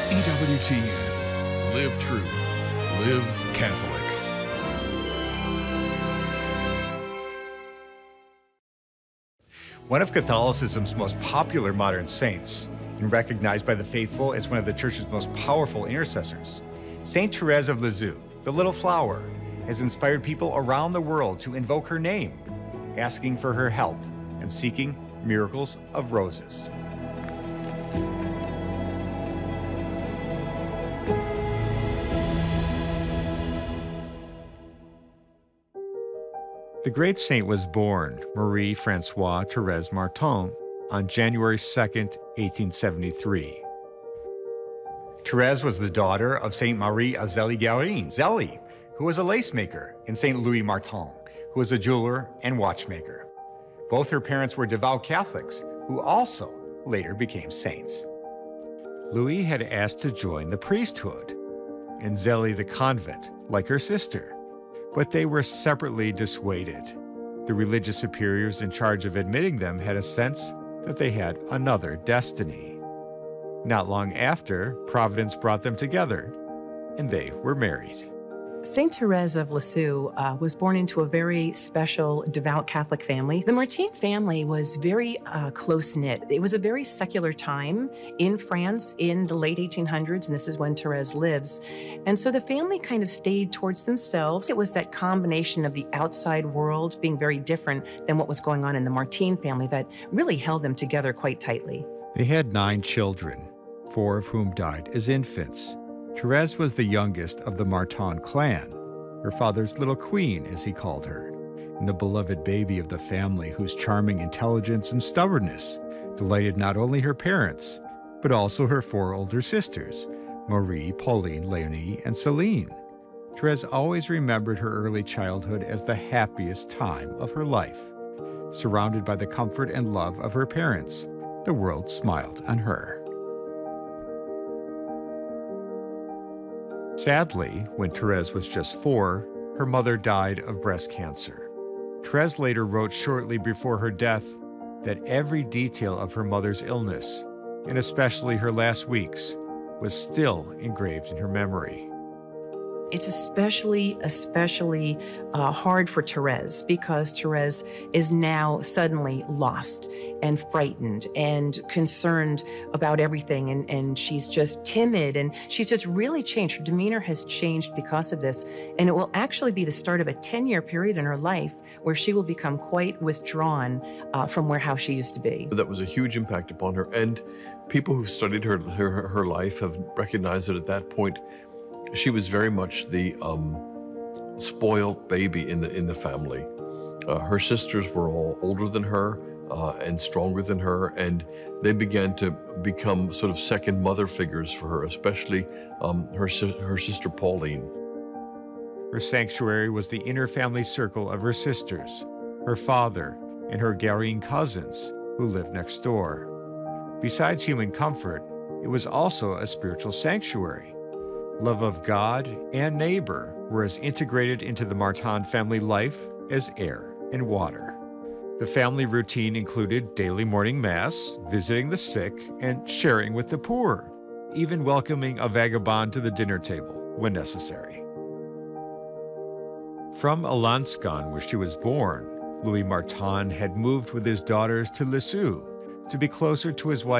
EWTN. Live truth. Live Catholic. One of Catholicism's most popular modern saints, and recognized by the faithful as one of the Church's most powerful intercessors, Saint Therese of Lisieux, the Little Flower, has inspired people around the world to invoke her name, asking for her help and seeking miracles of roses. The great saint was born Marie-Françoise Thérèse Martin on January 2nd, 1873. Therese was the daughter of Saint Marie Azélie Guérin, Zélie, who was a lace maker, and Saint Louis Martin, who was a jeweler and watchmaker. Both her parents were devout Catholics, who also later became saints. Louis had asked to join the priesthood, and Zélie the convent, like her sister. But they were separately dissuaded. The religious superiors in charge of admitting them had a sense that they had another destiny. Not long after, Providence brought them together, and they were married. Saint Therese of Lisieux was born into a very special, devout Catholic family. The Martin family was very close-knit. It was a very secular time in France in the late 1800s, and this is when Therese lives. And so the family kind of stayed towards themselves. It was that combination of the outside world being very different than what was going on in the Martin family that really held them together quite tightly. They had 9 children, 4 of whom died as infants. Therese was the youngest of the Martin clan, her father's little queen, as he called her, and the beloved baby of the family whose charming intelligence and stubbornness delighted not only her parents, but also her 4 older sisters, Marie, Pauline, Léonie, and Céline. Therese always remembered her early childhood as the happiest time of her life. Surrounded by the comfort and love of her parents, the world smiled on her. Sadly, when Therese was just 4, her mother died of breast cancer. Therese later wrote shortly before her death that every detail of her mother's illness, and especially her last weeks, was still engraved in her memory. It's especially hard for Therese because Therese is now suddenly lost and frightened and concerned about everything, and she's just timid, and she's just really changed. Her demeanor has changed because of this, and it will actually be the start of a 10-year period in her life where she will become quite withdrawn from how she used to be. That was a huge impact upon her, and people who've studied her life have recognized that at that point she was very much the spoiled baby in the family. Her sisters were all older than her and stronger than her, and they began to become sort of second mother figures for her, especially her sister Pauline. Her sanctuary was the inner family circle of her sisters, her father, and her Guérin cousins who lived next door. Besides human comfort, it was also a spiritual sanctuary. Love of God and neighbor were as integrated into the Martin family life as air and water. The family routine included daily morning mass, visiting the sick, and sharing with the poor, even welcoming a vagabond to the dinner table when necessary. From Alençon, where she was born, Louis Martin had moved with his daughters to Lisieux to be closer to his wife